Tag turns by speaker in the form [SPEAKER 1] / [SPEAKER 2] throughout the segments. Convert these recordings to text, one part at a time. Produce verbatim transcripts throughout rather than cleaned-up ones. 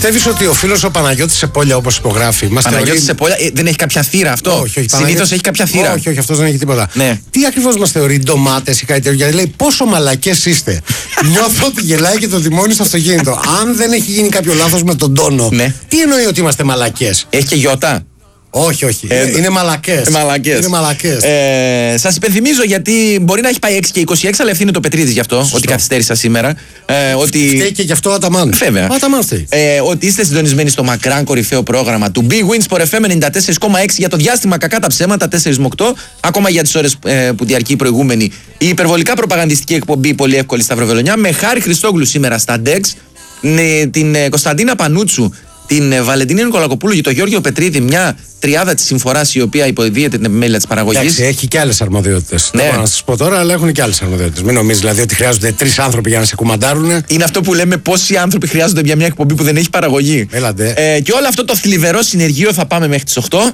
[SPEAKER 1] Πιστεύεις ότι ο φίλος ο Παναγιώτης Σεπόλια, όπως υπογράφει.
[SPEAKER 2] Παναγιώτης
[SPEAKER 1] θεωρεί...
[SPEAKER 2] Σεπόλια ε, δεν έχει κάποια θύρα αυτό?
[SPEAKER 1] Όχι, όχι.
[SPEAKER 2] Συνήθως
[SPEAKER 1] Παναγιώτη...
[SPEAKER 2] έχει κάποια θύρα.
[SPEAKER 1] Όχι, όχι, αυτός δεν έχει τίποτα.
[SPEAKER 2] Ναι.
[SPEAKER 1] Τι ακριβώς μας θεωρεί, ντομάτες ή κάτι τέτοιο? Γιατί λέει πόσο μαλακές είστε. Νιώθω ότι γελάει και το τιμόνι στο αυτοκίνητο. Αν δεν έχει γίνει κάποιο λάθος με τον τόνο,
[SPEAKER 2] ναι.
[SPEAKER 1] τι εννοεί ότι είμαστε μαλακές?
[SPEAKER 2] Έχει και γιώτα.
[SPEAKER 1] Όχι, όχι. Ε, είναι μαλακές.
[SPEAKER 2] Μαλακές.
[SPEAKER 1] Είναι μαλακές.
[SPEAKER 2] Ε, σας υπενθυμίζω, γιατί μπορεί να έχει πάει έξι και είκοσι έξι, αλλά ευθύνη το Πετρίδης γι' αυτό. Σωστό. Ότι καθυστέρησα σήμερα. Ε, ότι...
[SPEAKER 1] Φταίει και γι' αυτό ο Αταμάν.
[SPEAKER 2] Βέβαια.
[SPEAKER 1] Ο Αταμάν φταίει.
[SPEAKER 2] Ε, ότι είστε συντονισμένοι στο μακράν κορυφαίο πρόγραμμα του Big Wins Sport εφ εμ ενενήντα τέσσερα κόμμα έξι για το διάστημα κακά τα ψέματα τέσσερα με οκτώ. Ακόμα για τις ώρες ε, που διαρκεί η προηγούμενη. Η υπερβολικά προπαγανδιστική εκπομπή πολύ εύκολη στα Σταυροβελονιά. Με Χάρη Χριστόγλου σήμερα στα Ντεξ. Ναι, την ε, Κωνσταντίνα Πανούτσου, την ε, Βαλεντίνη Νικολακοπούλου και τον Γιώργιο Πετρίδη, μια τριάδα της συμφοράς η οποία υποδίεται την επιμέλεια της παραγωγής.
[SPEAKER 1] Εντάξει, έχει και άλλες αρμοδιότητες.
[SPEAKER 2] Ναι.
[SPEAKER 1] Δεν μπορώ να σας πω τώρα, αλλά έχουν και άλλες αρμοδιότητες. Μην νομίζεις δηλαδή ότι χρειάζονται τρεις άνθρωποι για να σε κουμαντάρουν.
[SPEAKER 2] Είναι αυτό που λέμε, πόσοι άνθρωποι χρειάζονται για μια εκπομπή που δεν έχει παραγωγή.
[SPEAKER 1] Έλατε.
[SPEAKER 2] Ε, και όλο αυτό το θλιβερό συνεργείο θα πάμε μέχρι τις οκτώ.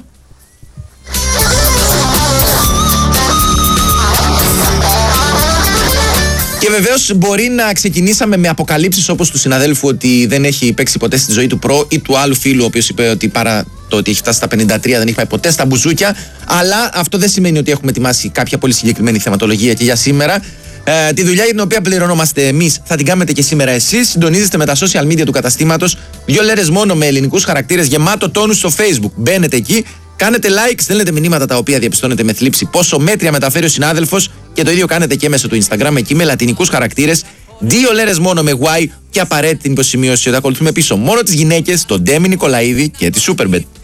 [SPEAKER 2] Και βεβαίως μπορεί να ξεκινήσαμε με αποκαλύψεις όπως του συναδέλφου ότι δεν έχει παίξει ποτέ στη ζωή του προ, ή του άλλου φίλου ο οποίος είπε ότι παρά το ότι έχει φτάσει στα πενήντα τρία δεν έχει πάει ποτέ στα μπουζούκια. Αλλά αυτό δεν σημαίνει ότι έχουμε ετοιμάσει κάποια πολύ συγκεκριμένη θεματολογία και για σήμερα. Ε, τη δουλειά για την οποία πληρωνόμαστε εμείς θα την κάνετε και σήμερα εσείς. Συντονίζεστε με τα social media του καταστήματος. Δύο λέρες μόνο με ελληνικούς χαρακτήρες, γεμάτο τόνους στο Facebook. Μπαίνετε εκεί. Κάνετε like, στέλνετε μηνύματα τα οποία διαπιστώνετε με θλίψη πόσο μέτρια μεταφέρει ο συνάδελφος, και το ίδιο κάνετε και μέσω του Instagram, εκεί με λατινικούς χαρακτήρες, δύο λέρες μόνο με Y και απαραίτητη υποσημείωση ότι ακολουθούμε πίσω μόνο τις γυναίκες, τον Ντέμι Νικολαίδη και τη Superbet.